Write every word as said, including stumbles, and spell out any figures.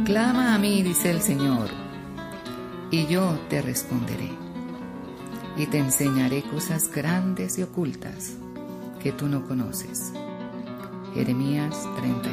Clama a mí, dice el Señor, y yo te responderé, y te enseñaré cosas grandes y ocultas que tú no conoces. Jeremías treinta